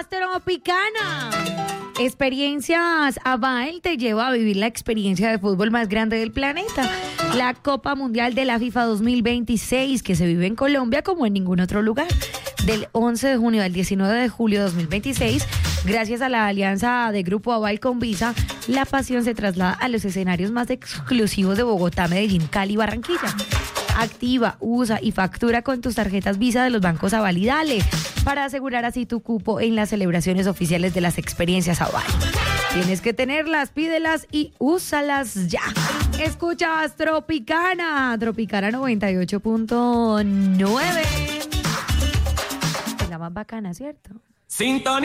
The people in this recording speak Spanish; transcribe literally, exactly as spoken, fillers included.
escuchas Tropicana. Experiencias Aval te lleva a vivir la experiencia de fútbol más grande del planeta. La Copa Mundial de la FIFA dos mil veintiséis, que se vive en Colombia como en ningún otro lugar. Del once de junio al diecinueve de julio de dos mil veintiséis, gracias a la alianza de Grupo Aval con Visa, la pasión se traslada a los escenarios más exclusivos de Bogotá, Medellín, Cali y Barranquilla. Activa, usa y factura con tus tarjetas Visa de los bancos Aval y Dale para asegurar así tu cupo en las celebraciones oficiales de las experiencias Aval. Tienes que tenerlas, pídelas y úsalas ya. Escuchas Tropicana, Tropicana noventa y ocho punto nueve. Es la más bacana, ¿cierto? Sintonía.